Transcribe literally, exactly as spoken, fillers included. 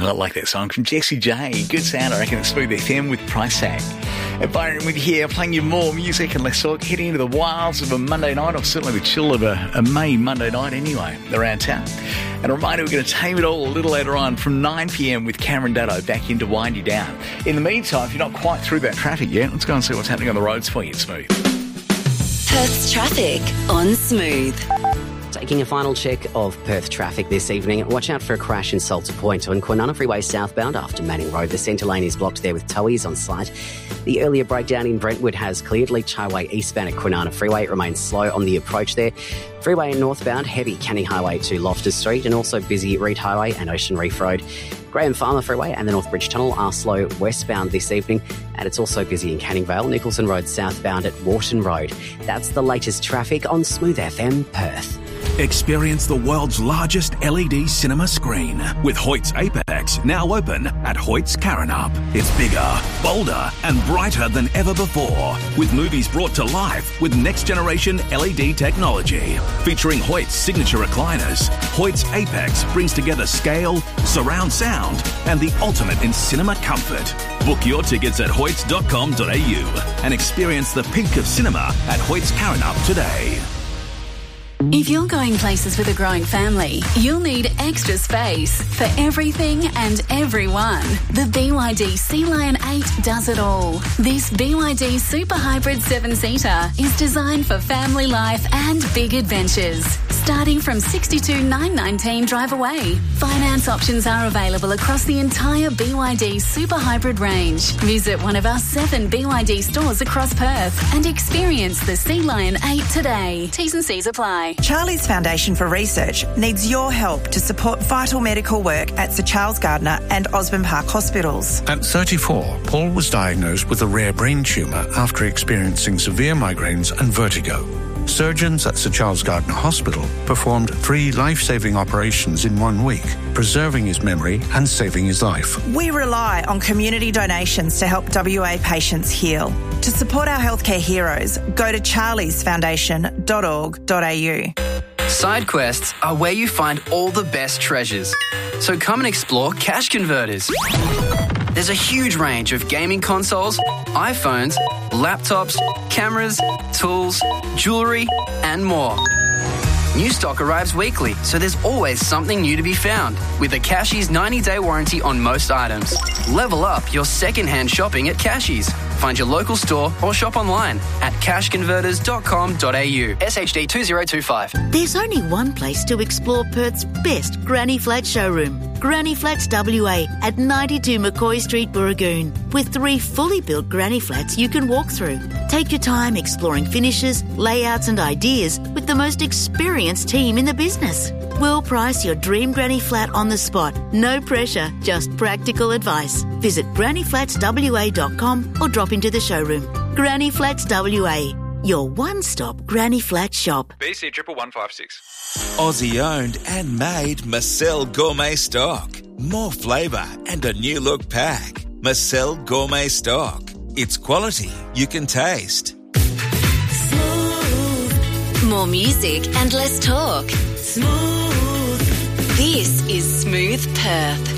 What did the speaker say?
I like that song from Jessie J. Good sound, I reckon. It's Smooth F M with Price Tag. And Byron with you here, playing you more music and less talk, heading into the wilds of a Monday night, or certainly the chill of a, a May Monday night anyway, around town. And a reminder, we're going to tame it all a little later on from nine p.m. with Cameron Dado back in to wind you down. In the meantime, if you're not quite through that traffic yet, let's go and see what's happening on the roads for you at Smooth. Perth's traffic on Smooth. Taking a final check of Perth traffic this evening. Watch out for a crash in Salter Point on Kwinana Freeway southbound after Manning Road. The centre lane is blocked there with towies on site. The earlier breakdown in Brentwood has cleared. Leach Highway eastbound at Kwinana Freeway. It remains slow on the approach there. Freeway northbound, heavy Canning Highway to Loftus Street, and also busy Reed Highway and Ocean Reef Road. Graham Farmer Freeway and the Northbridge Tunnel are slow westbound this evening, and it's also busy in Canning Vale, Nicholson Road southbound at Wharton Road. That's the latest traffic on Smooth F M Perth. Experience the world's largest L E D cinema screen with Hoyt's Apex, now open at Hoyt's Karrinyup. It's bigger, bolder and brighter than ever before, with movies brought to life with next-generation L E D technology. Featuring Hoyt's signature recliners, Hoyt's Apex brings together scale, surround sound and the ultimate in cinema comfort. Book your tickets at hoyts dot com dot a u and experience the peak of cinema at Hoyt's Karrinyup today. If you're going places with a growing family, you'll need extra space for everything and everyone. The B Y D Sea Lion eight does it all. This B Y D Super Hybrid seven-seater is designed for family life and big adventures. Starting from sixty-two thousand nine hundred nineteen dollars drive away. Finance options are available across the entire B Y D Super Hybrid range. Visit one of our seven B Y D stores across Perth and experience the Sea Lion eight today. T's and C's apply. Charlie's Foundation for Research needs your help to support vital medical work at Sir Charles Gardner and Osborne Park hospitals. At thirty-four, Paul was diagnosed with a rare brain tumour after experiencing severe migraines and vertigo. Surgeons at Sir Charles Gardner Hospital performed three life-saving operations in one week, preserving his memory and saving his life. We rely on community donations to help W A patients heal. To support our healthcare heroes, go to charlies foundation dot org dot a u. Side quests are where you find all the best treasures. So come and explore Cash Converters. There's a huge range of gaming consoles, iPhones, laptops, cameras, tools, jewellery and more. New stock arrives weekly, so there's always something new to be found. With a Cashies ninety-day warranty on most items. Level up your second-hand shopping at Cashies. Find your local store or shop online at cash converters dot com dot a u. S H D two zero two five. There's only one place to explore Perth's best Granny Flat showroom. Granny Flats W A at ninety-two McCoy Street, Burragoon, with three fully built granny flats you can walk through. Take your time exploring finishes, layouts and ideas with the most experienced team in the business. We'll price your dream granny flat on the spot. No pressure, just practical advice. Visit granny flats w a dot com or drop into the showroom. Granny Flats W A, your one-stop granny flat shop. B C one one five six. Aussie owned and made Marcel Gourmet Stock. More flavour and a new look pack. Marcel Gourmet Stock. It's quality you can taste. Smooth. More music and less talk. Smooth. This is Smooth Perth.